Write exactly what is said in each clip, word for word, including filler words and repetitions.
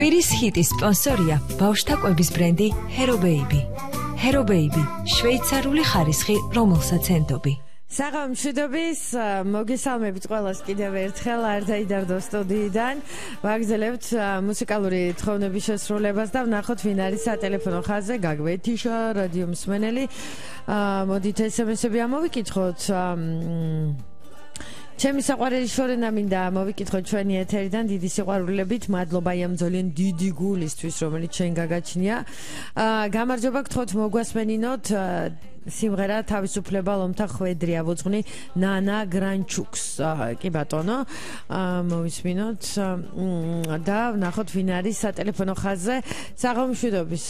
პირის ჰიტის სპონსორია ბავშვთა კვების ბრენდი Hero Baby. Hero Baby, შვეიცარიული ხარისხი, რომელსაც ენდობი. საღამო მშვიდობის, მოგესალმებით ყველას კიდევ ერთხელ არტაიდარდო სტუდიიდან. ვაგრძელებთ მუსიკალური თხოვნების შესრულებას და ვნახოთ ვინ არის სატელეფონო ხაზზე. გაგვეთიშა რადიო მსმენელი. მოდით ესემესები ამოვიკითხოთ. ჩემი საყვარელი შორენა მინდა მოვიკითხოთ ჩვენი ეთერიდან დიდი სიყვარულებით. მადლობა ამ ძალიან დიდი გულისთვის, რომელიც ჩვენ გაგაჩნია. გამარჯობა გთხოვთ მოგვასმენინოთ სიმღერა თავისუფლება ლომთა ხვედრია ვუძღვნი ნანა გრანჩუქს. კი ბატონო, მოვისმინოთ და ვნახოთ ვინ არის სატელეფონო ხაზზე. საღამო მშვიდობის.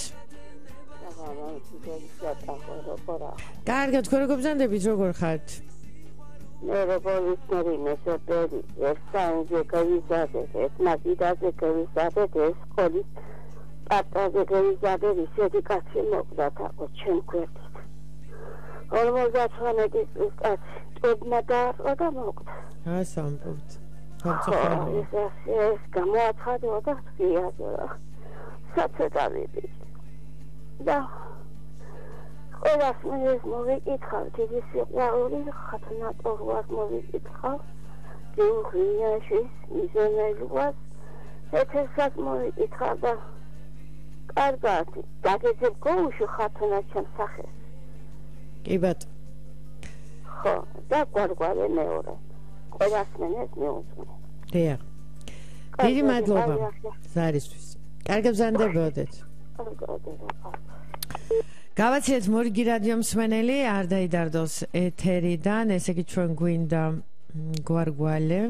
კარგად, თქვენ როგორ ბრძანდებით, როგორ ხართ? მე როგორც მერინე სოპერი ესაინჯე გავიზადე ეს მაგიდაზე გავიზადე ეს სკოლის პატაზე გავიზადე ისეთი კაცი მოკდა თაკო ჩემ გვერდით ორმოცდათხმეტი წლის კაცი ტუბმა დაარტყა და მოკდა ასამბობთ ეს ეს გამოაცხადა და ღიაძრა საწედავები და ყველას მენეს მოვიკითხავ, დიდი სიყვარული ხათნატორვას მოვიკითხავ, ჯუღიაშის მიზონელვას, ეთესაც მოვიკითხავ და კარგად, დაგეძებ გოუში ხათნა ჩემ სახეს. კი ბატ. ხო, და გვარგვარე მეორე. ყველას მენეს მიუძღვნე. დიახ. დიდი მადლობა ზარისთვის. კარგად ბრძანდებოდეთ. კარგად. გავაცილეთ მორიგი რადიო მსმენელი არტაიდარდოს ეთერიდან, ესე იგი ჩვენ გვინდა გვარგვალე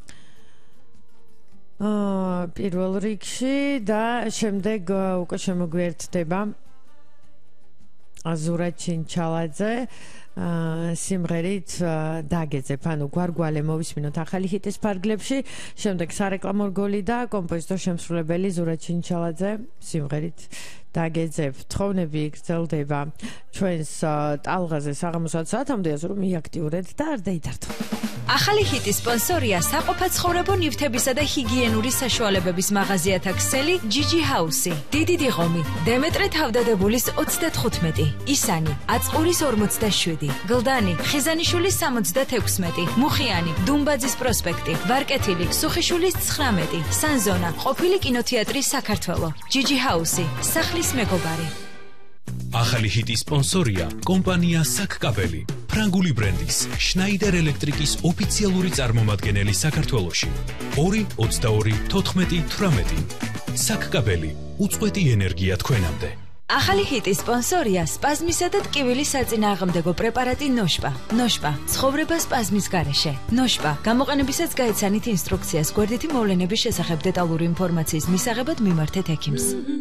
აა პირველ რიგში და შემდეგ უკვე შემოგვიერთდება აზურა ჩინჩალაძე სიმღერით დაგეძებ, ანუ გვარგვალე მოვისმინოთ ახალი ჰიტის ფარგლებში, შემდეგ სარეკლამო რგოლი და კომპოზიტორ შემსრულებელი ზურა ჩინჩალაძე სიმღერით დაგეძებ. თხოვნები გრძელდება ჩვენს ტალღაზე საღამოსა საათამდე, ასე რომ მიაქტიურეთ და არ დაიდარდო. ახალი ჰიტის სპონსორია საყოფაცხოვრებო ნივთებისა და ჰიგიენური საშუალებების მაღაზიათა ქსელი ჯიჯი ჰაუსი. დიდი დიღომი, დემეტრე თავდადებულის ოცდათხუთმეტი, ისანი, აწყურის ორმოცდაშვიდი, გლდანი, ხიზანიშვილის სამოცდათექვსმეტი, მუხიანი, დუმბაძის პროსპექტი, ვარკეთილი, სუხიშვილის ცხრამეტი, სანზონა, ყოფილი კინოთეატრი საქართველო. ჯიჯი ჰაუსი, სახლის მეგობარი. ახალი ჰიტის სპონსორია კომპანია საკკაბელი, ფრანგული ბრენდის შნაიდერ ელექტრიკის ოფიციალური წარმომადგენელი საქართველოში. ორი ოცდაორი თოთხმეტი თვრამეტი. საკკაბელი, უწყვეტი ენერგია თქვენამდე. ახალი ჰიტის სპონსორია სპაზმისა და ტკივილის საწინააღმდეგო პრეპარატი ნოშპა. ნოშპა, ცხოვრება სპაზმის გარეშე. ნოშპა, გამოყენებისას გაეცანით ინსტრუქციას, გვერდითი მოვლენების შესახებ დეტალური ინფორმაციის მისაღებად მიმართეთ ექიმს.